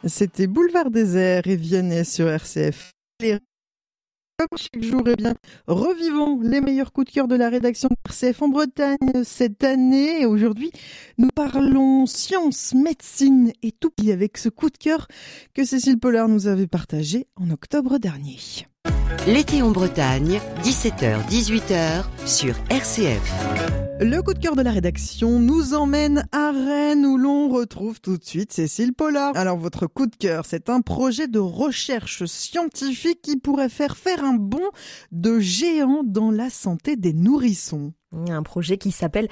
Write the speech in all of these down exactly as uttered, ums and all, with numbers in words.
C'était Boulevard Désert et Vianney sur R C F. Les... Comme chaque jour, eh bien, revivons les meilleurs coups de cœur de la rédaction de R C F en Bretagne cette année. Et aujourd'hui, nous parlons science, médecine et tout avec ce coup de cœur que Cécile Pollard nous avait partagé en octobre dernier. L'été en Bretagne, dix-sept heures dix-huit heures sur R C F. Le coup de cœur de la rédaction nous emmène à Rennes où l'on retrouve tout de suite Cécile Pollard. Alors votre coup de cœur, c'est un projet de recherche scientifique qui pourrait faire faire un bond de géant dans la santé des nourrissons. Un projet qui s'appelle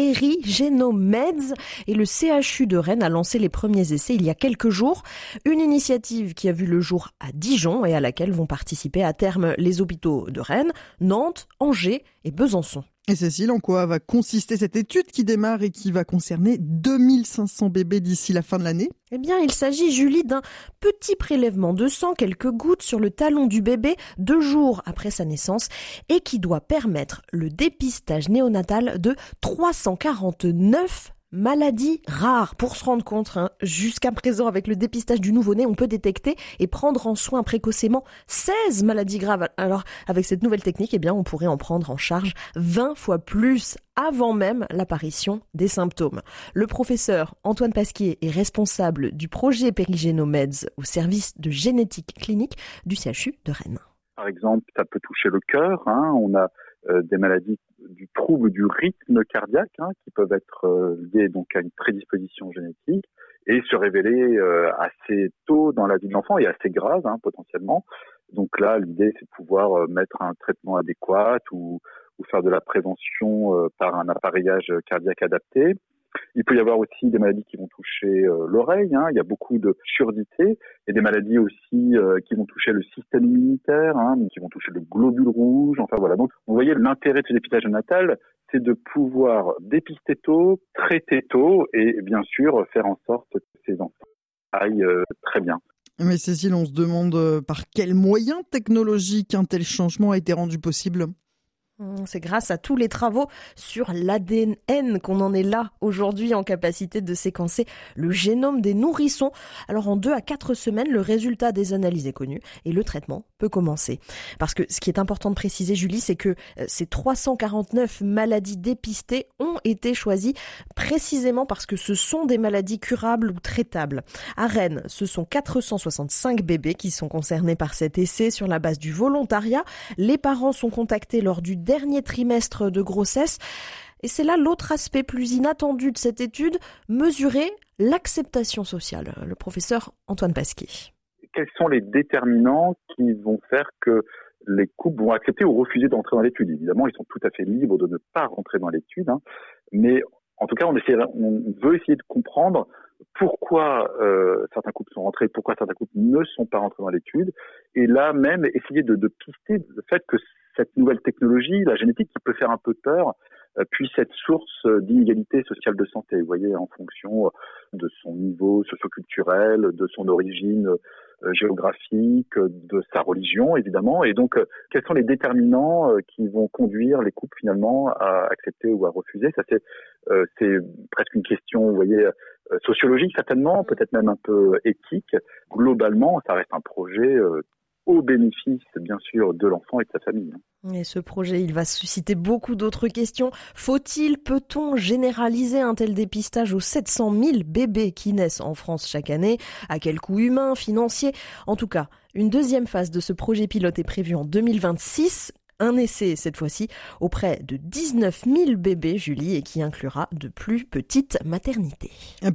PeriGenomeds et le C H U de Rennes a lancé les premiers essais il y a quelques jours. Une initiative qui a vu le jour à Dijon et à laquelle vont participer à terme les hôpitaux de Rennes, Nantes, Angers et Besançon. Et Cécile, en quoi va consister cette étude qui démarre et qui va concerner deux mille cinq cents bébés d'ici la fin de l'année ? Eh bien, il s'agit, Julie, d'un petit prélèvement de sang, quelques gouttes sur le talon du bébé deux jours après sa naissance et qui doit permettre le dépistage néonatal de trois cent quarante-neuf maladies rares. Pour se rendre compte, hein, jusqu'à présent, avec le dépistage du nouveau-né, on peut détecter et prendre en soin précocement seize maladies graves. Alors, avec cette nouvelle technique, eh bien, on pourrait en prendre en charge vingt fois plus avant même l'apparition des symptômes. Le professeur Antoine Pasquier est responsable du projet PeriGenomeds au service de génétique clinique du C H U de Rennes. Par exemple, ça peut toucher le cœur. Hein. On a euh, des maladies du trouble du rythme cardiaque hein, qui peuvent être euh, liées donc à une prédisposition génétique et se révéler euh, assez tôt dans la vie de l'enfant et assez grave hein, potentiellement. Donc là, l'idée c'est de pouvoir euh, mettre un traitement adéquat ou, ou faire de la prévention euh, par un appareillage cardiaque adapté. Il peut y avoir aussi des maladies qui vont toucher euh, l'oreille, hein. Il y a beaucoup de surdité, et des maladies aussi euh, qui vont toucher le système immunitaire, hein, qui vont toucher le globule rouge, enfin voilà. Donc vous voyez, l'intérêt de ce dépistage natal, c'est de pouvoir dépister tôt, traiter tôt, et bien sûr faire en sorte que ces enfants aillent euh, très bien. Mais Cécile, on se demande par quels moyens technologiques un tel changement a été rendu possible ? C'est grâce à tous les travaux sur l'A D N qu'on en est là aujourd'hui en capacité de séquencer le génome des nourrissons. Alors en deux à quatre semaines, le résultat des analyses est connu et le traitement peut commencer. Parce que ce qui est important de préciser, Julie, c'est que ces trois cent quarante-neuf maladies dépistées ont été choisies précisément parce que ce sont des maladies curables ou traitables. À Rennes, ce sont quatre cent soixante-cinq bébés qui sont concernés par cet essai sur la base du volontariat. Les parents sont contactés lors du dernier trimestre de grossesse. Et c'est là l'autre aspect plus inattendu de cette étude, mesurer l'acceptation sociale. Le professeur Antoine Pasquier. Quels sont les déterminants qui vont faire que les couples vont accepter ou refuser d'entrer dans l'étude ? Évidemment, ils sont tout à fait libres de ne pas rentrer dans l'étude, hein, mais en tout cas, on, essaie, on veut essayer de comprendre pourquoi euh, certains couples sont rentrés, pourquoi certains couples ne sont pas rentrés dans l'étude, et là même essayer de, de pister le fait que cette nouvelle technologie, la génétique, qui peut faire un peu peur, euh, puisse être source d'inégalités sociales de santé. Vous voyez, en fonction de son niveau socioculturel, de son origine euh, géographique, de sa religion, évidemment. Et donc, euh, quels sont les déterminants euh, qui vont conduire les couples finalement à accepter ou à refuser ? Ça, c'est, euh, c'est presque une question, vous voyez, euh, sociologique certainement, peut-être même un peu éthique. Globalement, ça reste un projet euh, au bénéfice, bien sûr, de l'enfant et de sa famille. Et ce projet, il va susciter beaucoup d'autres questions. Faut-il, peut-on généraliser un tel dépistage aux sept cent mille bébés qui naissent en France chaque année ? À quel coût humain, financier ? En tout cas, une deuxième phase de ce projet pilote est prévue en deux mille vingt-six. Un essai, cette fois-ci, auprès de dix-neuf mille bébés, Julie, et qui inclura de plus petites maternités.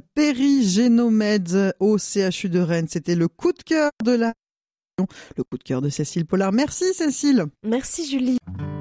PeriGenomeds au C H U de Rennes, c'était le coup de cœur de la... Le coup de cœur de Cécile Pollard. Merci Cécile. Merci Julie.